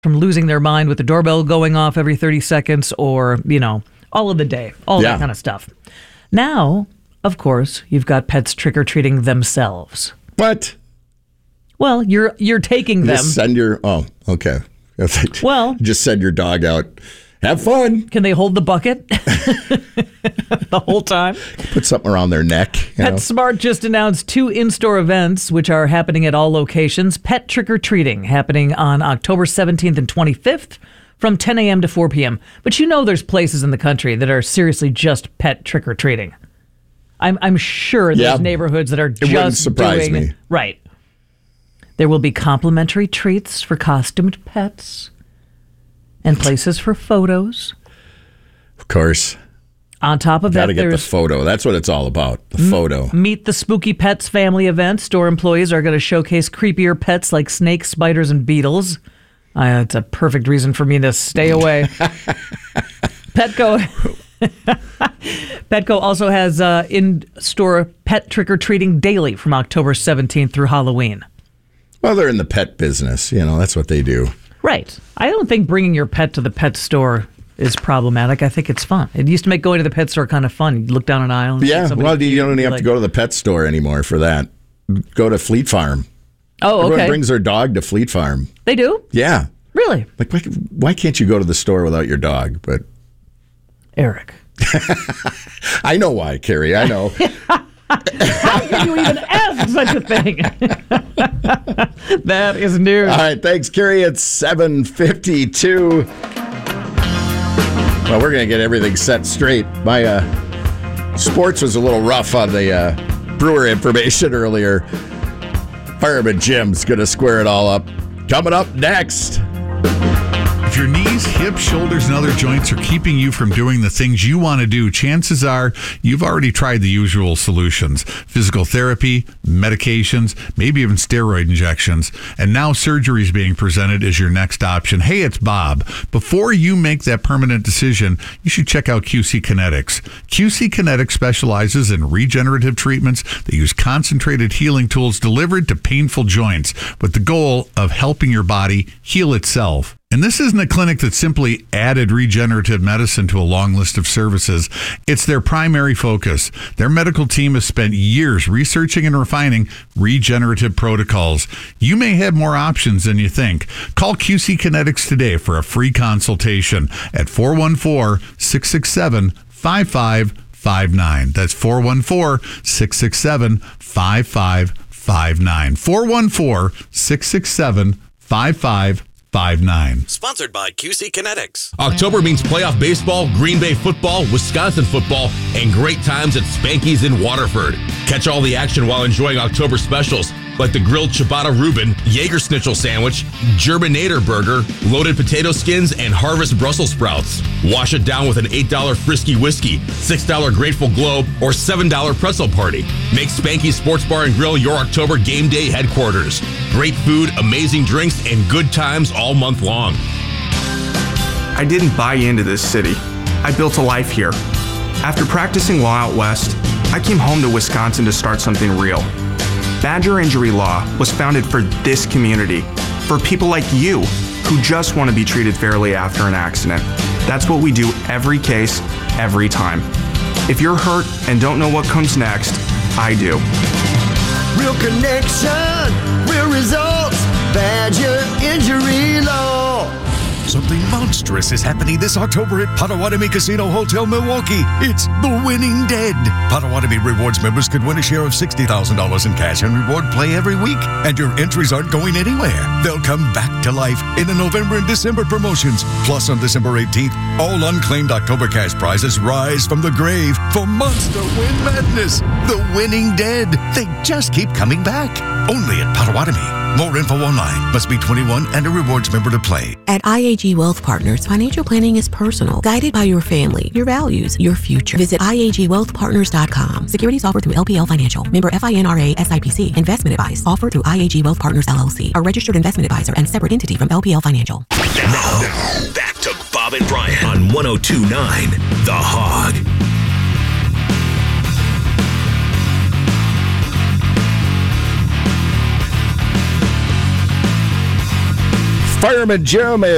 from losing their mind with the doorbell going off every 30 seconds or, all of the day, all that kind of stuff. Now, of course, you've got pets trick-or-treating themselves. What? Well, you're taking them. Just send your... Oh, okay. Well... Just send your dog out. Have fun. Can they hold the bucket the whole time? Put something around their neck. PetSmart just announced 2 in-store events, which are happening at all locations. Pet trick-or-treating happening on October 17th and 25th from 10 a.m. to 4 p.m. But there's places in the country that are seriously just pet trick-or-treating. I'm sure there's neighborhoods that are just wouldn't surprise me. Right. There will be complimentary treats for costumed pets. And places for photos. Of course. On top of that, gotta get the photo. That's what it's all about, the photo. Meet the Spooky Pets family event. Store employees are going to showcase creepier pets like snakes, spiders, and beetles. It's a perfect reason for me to stay away. Petco also has in-store pet trick-or-treating daily from October 17th through Halloween. Well, they're in the pet business. That's what they do. Right. I don't think bringing your pet to the pet store is problematic. I think it's fun. It used to make going to the pet store kind of fun. You look down an aisle. And you don't even have to go to the pet store anymore for that. Go to Fleet Farm. Oh, okay. Everyone brings their dog to Fleet Farm. They do? Yeah. Really? Like, why can't you go to the store without your dog? But Eric. I know why, Carrie. I know. How can you even ask such a thing? That is news. All right, thanks, Carrie. It's 7:52. Well, we're going to get everything set straight. My sports was a little rough on the Brewer information earlier. Fireman Jim's going to square it all up. Coming up next. If your knees, hips, shoulders, and other joints are keeping you from doing the things you want to do, chances are you've already tried the usual solutions. Physical therapy, medications, maybe even steroid injections. And now surgery is being presented as your next option. Hey, it's Bob. Before you make that permanent decision, you should check out QC Kinetics. QC Kinetics specializes in regenerative treatments that use concentrated healing tools delivered to painful joints with the goal of helping your body heal itself. And this isn't a clinic that simply added regenerative medicine to a long list of services. It's their primary focus. Their medical team has spent years researching and refining regenerative protocols. You may have more options than you think. Call QC Kinetics today for a free consultation at 414-667-5559. That's 414-667-5559. 414-667-5559. Sponsored by QC Kinetics. October means playoff baseball, Green Bay football, Wisconsin football, and great times at Spanky's in Waterford. Catch all the action while enjoying October specials like the grilled ciabatta Reuben, Jaeger Schnitzel sandwich, Germinator burger, loaded potato skins, and Harvest Brussels sprouts. Wash it down with an $8 Frisky whiskey, $6 Grateful Globe, or $7 pretzel party. Make Spanky's Sports Bar and Grill your October game day headquarters. Great food, amazing drinks, and good times all month long. I didn't buy into this city. I built a life here. After practicing law out west, I came home to Wisconsin to start something real. Badger Injury Law was founded for this community, for people like you who just want to be treated fairly after an accident. That's what we do every case, every time. If you're hurt and don't know what comes next, I do. Real connection, real results, Badger Injury Law. Something monstrous is happening this October at Potawatomi Casino Hotel, Milwaukee. It's The Winning Dead. Potawatomi Rewards members could win a share of $60,000 in cash and reward play every week. And your entries aren't going anywhere. They'll come back to life in the November and December promotions. Plus, on December 18th, all unclaimed October cash prizes rise from the grave for Monster Win Madness. The Winning Dead. They just keep coming back. Only at Potawatomi. More info online. Must be 21 and a rewards member to play. At IAG Wealth Partners, financial planning is personal, guided by your family, your values, your future. Visit IAGWealthPartners.com. Securities offered through LPL Financial. Member FINRA SIPC. Investment advice offered through IAG Wealth Partners LLC, a registered investment advisor and separate entity from LPL Financial. Now, back to Bob and Brian on 102.9 The Hog. Fireman Jim is